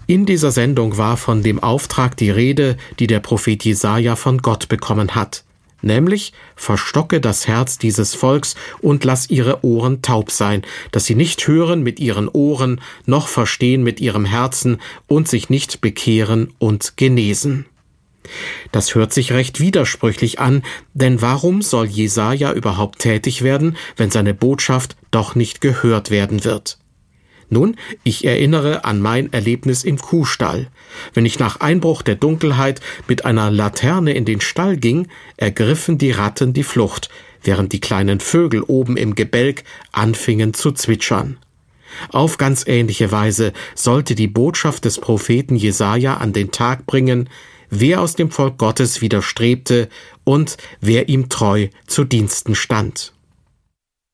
In dieser Sendung war von dem Auftrag die Rede, die der Prophet Jesaja von Gott bekommen hat. Nämlich, verstocke das Herz dieses Volks und lass ihre Ohren taub sein, dass sie nicht hören mit ihren Ohren, noch verstehen mit ihrem Herzen und sich nicht bekehren und genesen. Das hört sich recht widersprüchlich an, denn warum soll Jesaja überhaupt tätig werden, wenn seine Botschaft doch nicht gehört werden wird? Nun, ich erinnere an mein Erlebnis im Kuhstall. Wenn ich nach Einbruch der Dunkelheit mit einer Laterne in den Stall ging, ergriffen die Ratten die Flucht, während die kleinen Vögel oben im Gebälk anfingen zu zwitschern. Auf ganz ähnliche Weise sollte die Botschaft des Propheten Jesaja an den Tag bringen, wer aus dem Volk Gottes widerstrebte und wer ihm treu zu Diensten stand.